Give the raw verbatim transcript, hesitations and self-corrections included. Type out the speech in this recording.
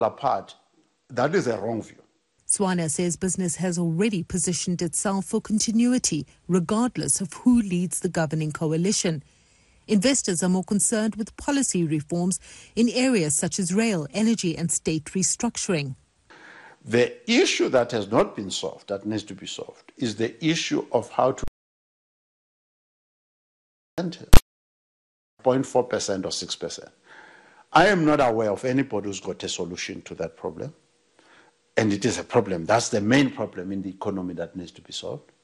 apart, that is a wrong view. Swana says business has already positioned itself for continuity, regardless of who leads the governing coalition. Investors are more concerned with policy reforms in areas such as rail, energy and state restructuring. The issue that has not been solved, that needs to be solved, is the issue of how to zero point four percent or six percent. I am not aware of anybody who's got a solution to that problem. And it is a problem. That's the main problem in the economy that needs to be solved.